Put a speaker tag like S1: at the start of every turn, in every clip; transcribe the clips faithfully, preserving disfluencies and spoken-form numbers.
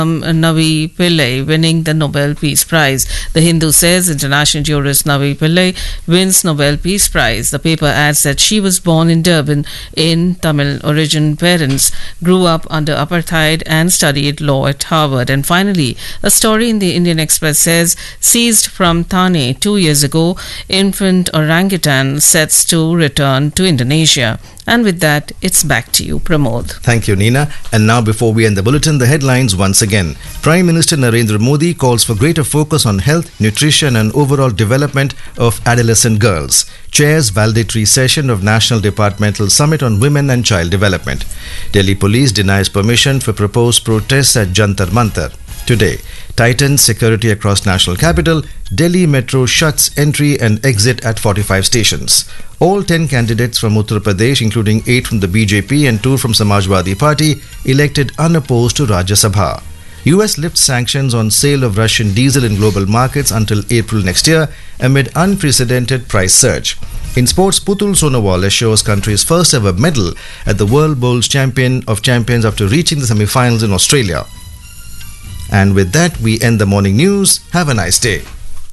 S1: Um, Navi Pillai winning the Nobel Peace Prize. The Hindu says international jurist Navi Pillai wins Nobel Peace Prize. The paper adds that she was born in Durban in Tamil origin. Parents grew up under apartheid and studied law at Harvard. And finally, a story in the Indian Express says seized from Thane two years ago, infant orangutan sets to return to Indonesia. And with that, it's back to you, Pramod.
S2: Thank you, Nina. And now, before we end the bulletin, the headlines once again. Prime Minister Narendra Modi calls for greater focus on health, nutrition and overall development of adolescent girls. Chairs valedictory session of National Departmental Summit on Women and Child Development. Delhi Police denies permission for proposed protests at Jantar Mantar. Today, tightens security across national capital. Delhi Metro shuts entry and exit at forty-five stations. All ten candidates from Uttar Pradesh, including eight from the B J P and two from Samajwadi Party, elected unopposed to Rajya Sabha. U S lifts sanctions on sale of Russian diesel in global markets until April next year amid unprecedented price surge. In sports, Putul Sonowal assures country's first ever medal at the World Bowls Champion of Champions after reaching the semi-finals in Australia. And with that, we end the morning news. Have a nice day.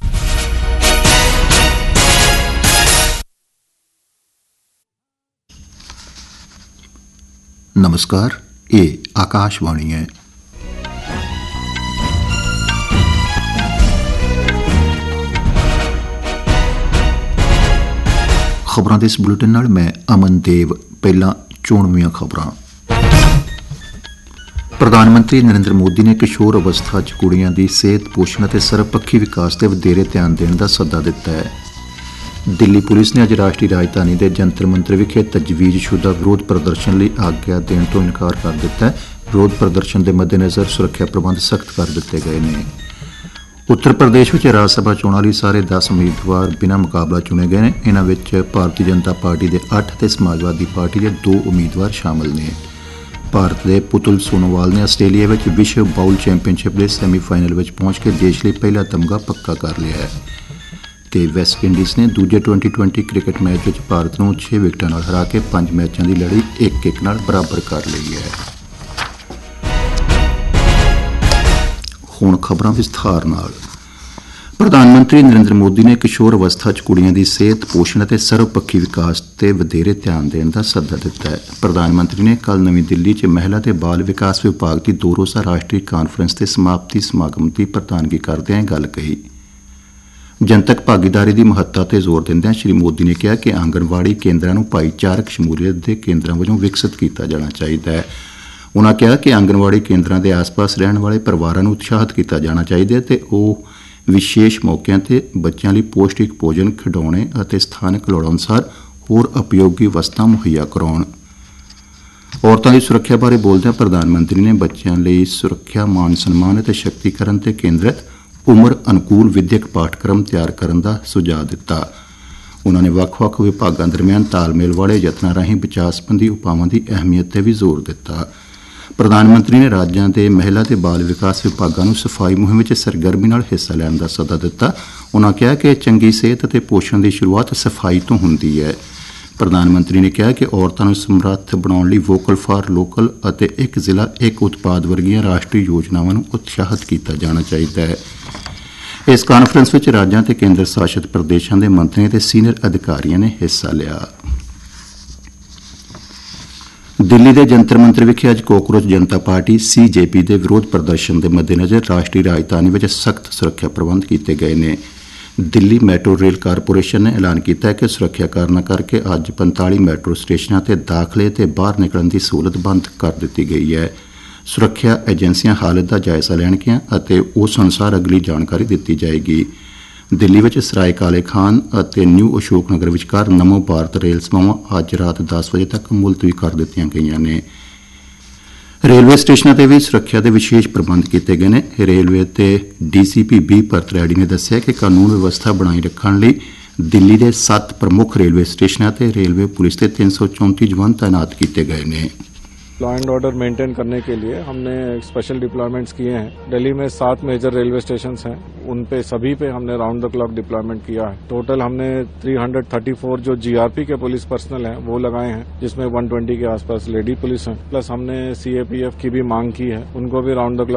S3: नमस्कार, ये आकाशवाणी है। खबरों के इस bulletin नाल मैं अमन देव। पहला चोणवीं खबरां। प्रधानमंत्री नरेंद्र मोदी ने किशोर अवस्था च कुड़ियां दी सेहत पोषण ਅਤੇ ਸਰਬਪੱਖੀ ਵਿਕਾਸ ਤੇ ਵਧੇਰੇ ਧਿਆਨ ਦੇਣ ਦਾ ਸੱਦਾ ਦਿੱਤਾ ਹੈ। ਦਿੱਲੀ ਪੁਲਿਸ ਨੇ ਅੱਜ ਰਾਸ਼ਟਰੀ ਰਾਜਧਾਨੀ ਦੇ ਜੰਤਰ ਮੰਤਰ ਵਿਖੇ ਤਜਵੀਜ਼ਸ਼ੁਦਾ ਵਿਰੋਧ ਪ੍ਰਦਰਸ਼ਨ ਲਈ ਆਗਿਆ ਦੇਣ ਤੋਂ ਇਨਕਾਰ ਕਰ ਦਿੱਤਾ ਹੈ। ਵਿਰੋਧ ਪ੍ਰਦਰਸ਼ਨ ਦੇ ਮੱਦੇਨਜ਼ਰ ਸੁਰੱਖਿਆ ਪ੍ਰਬੰਧ ਸਖਤ ਕਰ ਦਿੱਤੇ ਗਏ ਨੇ। ਉੱਤਰ ਪ੍ਰਦੇਸ਼ ਵਿੱਚ ਰਾਜ ਸਭਾ ਚੋਣਾਂ ਲਈ ਸਾਰੇ ਦਸ ਉਮੀਦਵਾਰ ਬਿਨਾਂ ਮੁਕਾਬਲਾ ਚੁਣੇ ਗਏ ਨੇ। ਇਹਨਾਂ ਵਿੱਚ ਭਾਰਤੀ ਜਨਤਾ ਪਾਰਟੀ ਦੇ ਅੱਠ ਅਤੇ ਸਮਾਜਵਾਦੀ ਪਾਰਟੀ ਦੇ ਦੋ ਉਮੀਦਵਾਰ ਸ਼ਾਮਲ ਨੇ। ਭਾਰਤ ਦੇ ਪੁਤੁਲ ਸੋਨੋਵਾਲ ਨੇ ਆਸਟ੍ਰੇਲੀਆ ਵਿੱਚ ਵਿਸ਼ਵ ਬਾਊਲ ਚੈਂਪੀਅਨਸ਼ਿਪ ਦੇ ਸੈਮੀਫਾਈਨਲ ਵਿੱਚ ਪਹੁੰਚ ਕੇ ਦੇਸ਼ ਲਈ ਪਹਿਲਾ ਤਮਗਾ ਪੱਕਾ ਕਰ ਲਿਆ ਹੈ ਤੇ ਵੈਸਟ ਇੰਡੀਜ਼ ਨੇ ਦੂਜੇ ਟਵੈਂਟੀ ਟਵੈਂਟੀ ਕ੍ਰਿਕਟ ਮੈਚ ਵਿੱਚ ਭਾਰਤ ਨੂੰ ਛੇ ਵਿਕਟਾਂ ਨਾਲ ਹਰਾ ਕੇ ਪੰਜ ਮੈਚਾਂ ਦੀ ਲੜੀ ਇੱਕ ਇੱਕ ਨਾਲ ਬਰਾਬਰ ਕਰ ਲਈ ਹੈ। ਹੁਣ ਖਬਰਾਂ ਵਿਸਥਾਰ ਨਾਲ। ਪ੍ਰਧਾਨ ਮੰਤਰੀ ਨਰਿੰਦਰ ਮੋਦੀ ਨੇ ਕਿਸ਼ੋਰ ਅਵਸਥਾ 'ਚ ਕੁੜੀਆਂ ਦੀ ਸਿਹਤ ਪੋਸ਼ਣ ਅਤੇ ਸਰਵਪੱਖੀ ਵਿਕਾਸ ਤੇ ਵਧੇਰੇ ਧਿਆਨ ਦੇਣ ਦਾ ਸੱਦਾ ਦਿੱਤਾ ਹੈ। ਪ੍ਰਧਾਨ ਮੰਤਰੀ ਨੇ ਕੱਲ੍ਹ ਨਵੀਂ ਦਿੱਲੀ 'ਚ ਮਹਿਲਾ ਤੇ ਬਾਲ ਵਿਕਾਸ ਵਿਭਾਗ ਦੀ ਦੋ ਰੋਜ਼ਾ ਰਾਸ਼ਟਰੀ ਕਾਨਫਰੰਸ ਦੇ ਸਮਾਪਤੀ ਸਮਾਗਮ ਦੀ ਪ੍ਰਧਾਨਗੀ ਕਰਦਿਆਂ ਇਹ ਗੱਲ ਕਹੀ। ਜਨਤਕ ਭਾਗੀਦਾਰੀ ਦੀ ਮਹੱਤਤਾ ਤੇ ਜ਼ੋਰ ਦਿੰਦਿਆਂ ਸ਼੍ਰੀ ਮੋਦੀ ਨੇ ਕਿਹਾ ਕਿ ਆਂਗਣਵਾੜੀ ਕੇਂਦਰਾਂ ਨੂੰ ਭਾਈਚਾਰਕ ਸ਼ਮੂਲੀਅਤ ਦੇ ਕੇਂਦਰਾਂ ਵਜੋਂ ਵਿਕਸਿਤ ਕੀਤਾ ਜਾਣਾ ਚਾਹੀਦਾ ਹੈ। ਉਨ੍ਹਾਂ ਕਿਹਾ ਕਿ ਆਂਗਣਵਾੜੀ ਕੇਂਦਰਾਂ ਦੇ ਆਸ-ਪਾਸ ਰਹਿਣ ਵਾਲੇ ਪਰਿਵਾਰਾਂ ਨੂੰ ਉਤਸ਼ਾਹਿਤ ਕੀਤਾ ਜਾਣਾ ਚਾਹੀਦਾ ਹੈ ਤੇ ਉਹ ਵਿਸ਼ੇਸ਼ ਮੌਕਿਆਂ ਤੇ ਬੱਚਿਆਂ ਲਈ ਪੌਸ਼ਟਿਕ ਭੋਜਨ, ਖਿਡੌਣੇ ਅਤੇ ਸਥਾਨਕ ਲੋੜਾਂ ਅਨੁਸਾਰ ਹੋਰ ਉਪਯੋਗੀ ਵਸਤਾਂ ਮੁਹੱਈਆ ਕਰਾਉਣ। ਔਰਤਾਂ ਦੀ ਸੁਰੱਖਿਆ ਬਾਰੇ ਬੋਲਦਿਆਂ ਪ੍ਰਧਾਨ ਮੰਤਰੀ ਨੇ ਬੱਚਿਆਂ ਲਈ ਸੁਰੱਖਿਆ, ਮਾਨ ਸਨਮਾਨ ਅਤੇ ਸ਼ਕਤੀਕਰਨ ਤੇ ਕੇਂਦਰਿਤ ਉਮਰ ਅਨੁਕੂਲ ਵਿਦਿਅਕ ਪਾਠਕ੍ਰਮ ਤਿਆਰ ਕਰਨ ਦਾ ਸੁਝਾਅ ਦਿੱਤਾ। ਉਨ੍ਹਾਂ ਨੇ ਵੱਖ-ਵੱਖ ਵਿਭਾਗਾਂ ਦਰਮਿਆਨ ਤਾਲਮੇਲ ਵਾਲੇ ਯਤਨਾਂ ਰਾਹੀਂ ਬਚਾਅ ਸੰਬੰਧੀ ਉਪਾਵਾਂ ਦੀ ਅਹਿਮੀਅਤ ਤੇ ਵੀ ਜ਼ੋਰ ਦਿੱਤਾ। ਪ੍ਰਧਾਨ ਮੰਤਰੀ ਨੇ ਰਾਜਾਂ ਦੇ ਮਹਿਲਾ ਤੇ ਬਾਲ ਵਿਕਾਸ ਵਿਭਾਗਾਂ ਨੂੰ ਸਫਾਈ ਮੁਹਿੰਮ ਵਿੱਚ ਸਰਗਰਮੀ ਨਾਲ ਹਿੱਸਾ ਲੈਣ ਦਾ ਸੱਦਾ ਦਿੱਤਾ। ਉਨ੍ਹਾਂ ਕਿਹਾ ਕਿ ਚੰਗੀ ਸਿਹਤ ਅਤੇ ਪੋਸ਼ਣ ਦੀ ਸ਼ੁਰੂਆਤ ਸਫਾਈ ਤੋਂ ਹੁੰਦੀ ਹੈ। ਪ੍ਰਧਾਨ ਮੰਤਰੀ ਨੇ ਕਿਹਾ ਕਿ ਔਰਤਾਂ ਨੂੰ ਸਮਰੱਥ ਬਣਾਉਣ ਲਈ ਵੋਕਲ ਫਾਰ ਲੋਕਲ ਅਤੇ ਇੱਕ ਜ਼ਿਲ੍ਹਾ ਇੱਕ ਉਤਪਾਦ ਵਰਗੀਆਂ ਰਾਸ਼ਟਰੀ ਯੋਜਨਾਵਾਂ ਨੂੰ ਉਤਸ਼ਾਹਿਤ ਕੀਤਾ ਜਾਣਾ ਚਾਹੀਦਾ ਹੈ। ਇਸ ਕਾਨਫਰੰਸ ਵਿੱਚ ਰਾਜਾਂ ਤੇ ਕੇਂਦਰ ਸ਼ਾਸਿਤ ਪ੍ਰਦੇਸ਼ਾਂ ਦੇ ਮੰਤਰੀਆਂ ਤੇ ਸੀਨੀਅਰ ਅਧਿਕਾਰੀਆਂ ਨੇ ਹਿੱਸਾ ਲਿਆ। ਦਿੱਲੀ ਦੇ ਜੰਤਰ ਮੰਤਰ ਵਿਖੇ ਅੱਜ ਕੋਕਰੋਚ ਜਨਤਾ ਪਾਰਟੀ ਸੀ ਜੇ ਪੀ ਦੇ ਵਿਰੋਧ ਪ੍ਰਦਰਸ਼ਨ ਦੇ ਮੱਦੇਨਜ਼ਰ ਰਾਸ਼ਟਰੀ ਰਾਜਧਾਨੀ ਵਿੱਚ ਸਖਤ ਸੁਰੱਖਿਆ ਪ੍ਰਬੰਧ ਕੀਤੇ ਗਏ ਨੇ। ਦਿੱਲੀ ਮੈਟਰੋ ਰੇਲ ਕਾਰਪੋਰੇਸ਼ਨ ਨੇ ਐਲਾਨ ਕੀਤਾ ਕਿ ਸੁਰੱਖਿਆ ਕਾਰਨਾਂ ਕਰਕੇ ਅੱਜ ਪੰਤਾਲੀ ਮੈਟਰੋ ਸਟੇਸ਼ਨਾਂ ਤੇ ਦਾਖਲੇ ਤੇ ਬਾਹਰ ਨਿਕਲਣ ਦੀ ਸਹੂਲਤ ਬੰਦ ਕਰ ਦਿੱਤੀ ਗਈ ਹੈ। ਸੁਰੱਖਿਆ ਏਜੰਸੀਆਂ ਹਾਲਤ ਦਾ ਜਾਇਜ਼ਾ ਲੈਣਗੀਆਂ ਅਤੇ ਉਸ ਅਨੁਸਾਰ ਅਗਲੀ ਜਾਣਕਾਰੀ ਦਿੱਤੀ ਜਾਏਗੀ। ਦਿੱਲੀ ਵਿੱਚ ਸਰਾਏ ਕਾਲੇ ਖਾਨ ਅਤੇ ਨਿਊ ਅਸ਼ੋਕ ਨਗਰ ਵਿਚਕਾਰ ਨਮੋ ਭਾਰਤ ਰੇਲ ਸੇਵਾਵਾਂ ਅੱਜ ਰਾਤ ਦਸ ਵਜੇ ਤੱਕ ਮੁਲਤਵੀ ਕਰ ਦਿੱਤੀਆਂ ਗਈਆਂ ਨੇ। ਰੇਲਵੇ ਸਟੇਸ਼ਨਾਂ ਤੇ ਵੀ ਸੁਰੱਖਿਆ ਦੇ ਵਿਸ਼ੇਸ਼ ਪ੍ਰਬੰਧ ਕੀਤੇ ਗਏ ਨੇ। ਰੇਲਵੇ ਤੇ D C P B Bharat ready ਨੇ ਦੱਸਿਆ ਕਿ ਕਾਨੂੰਨ ਵਿਵਸਥਾ ਬਣਾਈ ਰੱਖਣ ਲਈ ਦਿੱਲੀ ਦੇ ਸੱਤ ਪ੍ਰਮੁੱਖ ਰੇਲਵੇ ਸਟੇਸ਼ਨਾਂ ਤੇ ਰੇਲਵੇ ਪੁਲਿਸ ਦੇ तीन सौ चौंतीस जवान तैनात किए गए हैं।
S4: लॉ एंड ऑर्डर मेंटेन करने के लिए हमने स्पेशल डिप्लॉयमेंट्स किए हैं। दिल्ली में सात मेजर रेलवे स्टेशन हैं, उन पे सभी पे हमने राउंड द क्लॉक डिप्लॉयमेंट किया है। टोटल हमने तीन सौ चौंतीस जो जीआरपी के पुलिस पर्सनल हैं वो लगाए हैं, जिसमें एक सौ बीस के आसपास लेडी पुलिस हैं। प्लस हमने सीएपीएफ की भी मांग की है, उनको भी राउंड द क्लॉक